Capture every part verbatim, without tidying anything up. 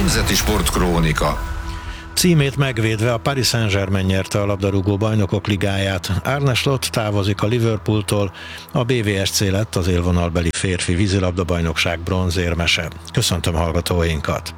Nemzeti Sportkrónika. Címét megvédve a Paris Saint-Germain nyerte a labdarúgó bajnokok ligáját. Arne Slot távozik a Liverpooltól, a bé vé es cé lett az élvonalbeli férfi vízilabdabajnokság bronzérmese. Köszöntöm hallgatóinkat!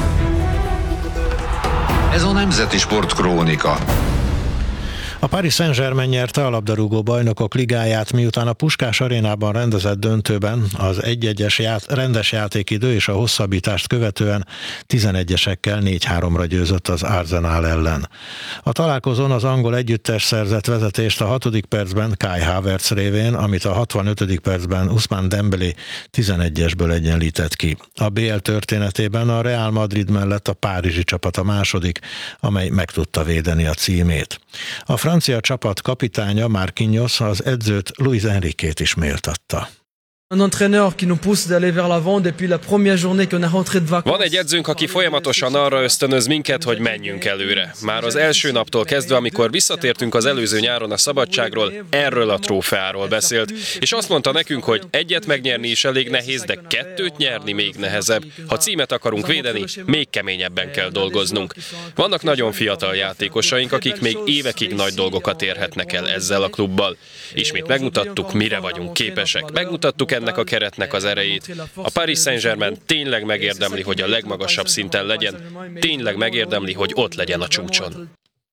Ez a Nemzeti Sportkrónika. A Paris Saint-Germain nyerte a labdarúgó bajnokok ligáját, miután a Puskás arénában rendezett döntőben az egy-egyes ját, rendes játékidő és a hosszabbítást követően tizenegyesekkel négy-háromra győzött az Arsenal ellen. A találkozón az angol együttes szerzett vezetést a hatodik percben Kai Havertz révén, amit a hatvanötödik percben Ousmane Dembélé tizenegyesből egyenlített ki. A bé el történetében a Real Madrid mellett a párizsi csapat a második, amely meg tudta védeni a címét. A francia csapat kapitánya Marquinhos az edzőt Luis Enriquét is méltatta. Van egy edzőnk, aki folyamatosan arra ösztönöz minket, hogy menjünk előre. Már az első naptól kezdve, amikor visszatértünk az előző nyáron a szabadságról, erről a trófeáról beszélt, és azt mondta nekünk, hogy egyet megnyerni is elég nehéz, de kettőt nyerni még nehezebb. Ha címet akarunk védeni, még keményebben kell dolgoznunk. Vannak nagyon fiatal játékosaink, akik még évekig nagy dolgokat érhetnek el ezzel a klubbal. Ismét megmutattuk, mire vagyunk képesek. Megmutattuk ennek a keretnek az erejét. A Paris Saint-Germain tényleg megérdemli, hogy a legmagasabb szinten legyen, tényleg megérdemli, hogy ott legyen a csúcson.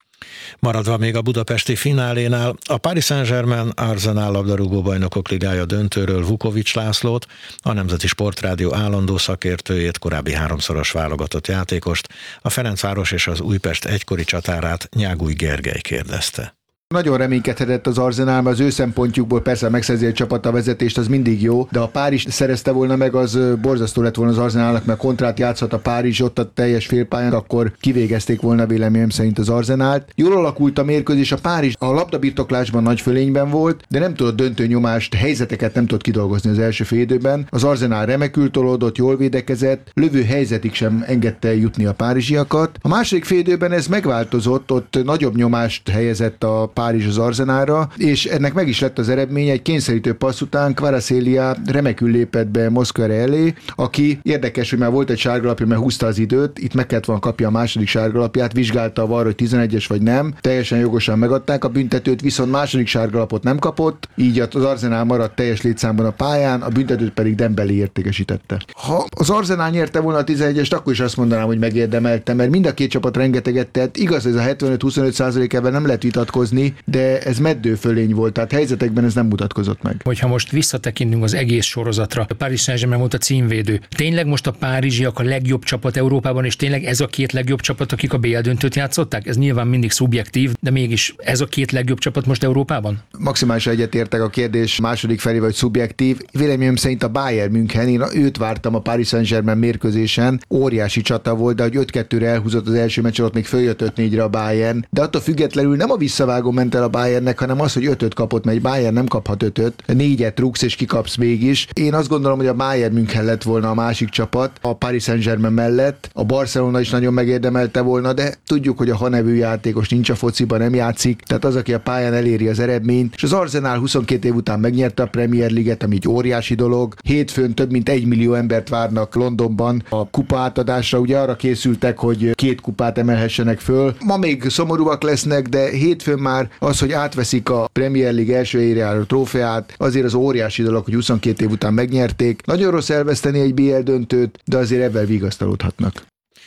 Maradva még a budapesti finálénál, a Paris Saint-Germain Arsenal labdarúgó bajnokok ligája döntőről Vukovics Lászlót, a Nemzeti Sportrádió állandó szakértőjét, korábbi háromszoros válogatott játékost, a Ferencváros és az Újpest egykori csatárát, Nyáguly Gergely kérdezte. Nagyon reménykedhetett az Arsenal, mert az ő szempontjukból persze megszerzi a csapat a vezetést, az mindig jó, de a Párizs szerezte volna meg, az borzasztó lett volna az Arsenalnak, mert kontrát játszhat a Párizs ott a teljes félpályán, akkor kivégezték volna véleményem szerint az Arsenált. Jól alakult a mérkőzés, a Párizs a labdabirtoklásban nagy fölényben volt, de nem tudott döntő nyomást, helyzeteket nem tudott kidolgozni az első fél időben. Az Arsenal remekül tolódott, jól védekezett, lövő helyzetig sem engedte jutni a párizsiakat. A második fél időben ez megváltozott, ott nagyobb nyomást helyezett a Párizs az Arsenalra, és ennek meg is lett az eredménye, egy kényszerítő passz után Kvaratskhelia remekül lépett be Mosquera elé, aki érdekes, hogy már volt egy sárgalapja, mert húzta az időt, itt meg kellett volna kapja a második sárgalapját, vizsgálta a var, hogy tizenegyes vagy nem, teljesen jogosan megadták a büntetőt, viszont második sárgalapot nem kapott, így az Arsenal maradt teljes létszámban a pályán, a büntetőt pedig Dembélé értékesítette. Ha az Arsenal nyerte volna a tizenegyest, akkor is azt mondanám, hogy megérdemelte, mert mind a két csapat rengeteget tett, igaz, ez a hetvenöt-huszonöt százalékában nem lehet vitatkozni, de ez meddőfölény volt, tehát helyzetekben ez nem mutatkozott meg. Hogyha most visszatekintünk az egész sorozatra, a Paris Saint-Germain volt a címvédő. Tényleg most a párizsiak a legjobb csapat Európában, és tényleg ez a két legjobb csapat, akik a bé el döntőt játszották? Ez nyilván mindig szubjektív, de mégis ez a két legjobb csapat most Európában? Maximálisan egyetértek, a kérdés második felé vagy szubjektív. Véleményem szerint a Bayern München, én őt vártam a Paris Saint-Germain mérkőzésen, óriási csata volt, de hogy öt kettőre elhúzott az első meccsen, ott még följött öt négyre a Bayern, de attól függetlenül nem a visszavágó ment el a Bayernnek, hanem az, hogy ötöt kapott, mert egy Bayern nem kaphat ötöt, négyet rúgsz és kikapsz mégis. Én azt gondolom, hogy a Bayern München lett volna a másik csapat, a Paris Saint-Germain mellett, a Barcelona is nagyon megérdemelte volna, de tudjuk, hogy a Ha nevű játékos nincs a fociban, nem játszik, tehát az, aki a pályán eléri az eredményt, és az Arsenal huszonkét év után megnyerte a Premier League-et, ami egy óriási dolog. Hétfőn több mint egy millió embert várnak Londonban a kupa átadásra, ugye arra készültek, hogy két kupát emelhessenek föl. Ma még szomorúak lesznek, de hétfőn már az, hogy átveszik a Premier League első helyre álló trófeát, azért az óriási dolog, hogy huszonkét év után megnyerték. Nagyon rossz elveszteni egy bé el döntőt, de azért ebben vigasztalódhatnak.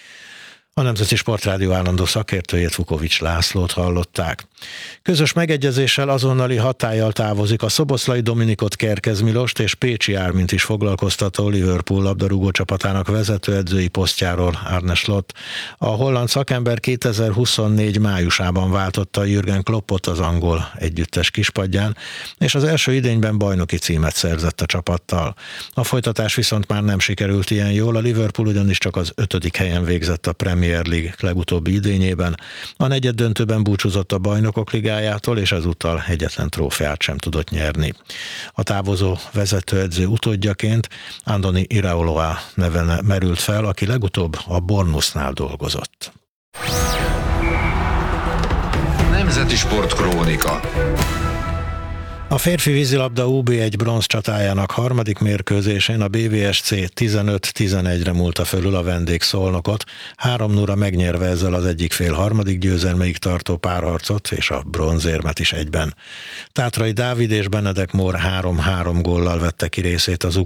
A Nemzeti Sportrádió állandó szakértőjét, Vukovics Lászlót hallották. Közös megegyezéssel azonnali hatállyal távozik a Szoboszlai Dominikot, Kerkez Milost és Pécsi Ármint is foglalkoztató Liverpool labdarúgó csapatának vezetőedzői posztjáról Arne Slot. A holland szakember kétezer-huszonnégy májusában váltotta Jürgen Kloppot az angol együttes kispadján, és az első idényben bajnoki címet szerzett a csapattal. A folytatás viszont már nem sikerült ilyen jól, a Liverpool ugyanis csak az ötödik helyen végzett a Premier League legutóbbi idényében. A negyed döntőben búcsúzott a Bajnokok Ligájától, és ezúttal egyetlen trófeát sem tudott nyerni. A távozó vezetőedző utódjaként Andoni Iraola neve merült fel, aki legutóbb a Bournemouthnál dolgozott. Nemzeti Sportkrónika. A férfi vízilabda U bé egy bronz csatájának harmadik mérkőzésén a bé vé es cé tizenöt tizenegyre múlta fölül a vendég Szolnokot, három nulla megnyerve ezzel az egyik fél harmadik győzelmeig tartó párharcot és a bronzérmet is egyben. Tátrai Dávid és Benedek Mór három három góllal vette ki részét az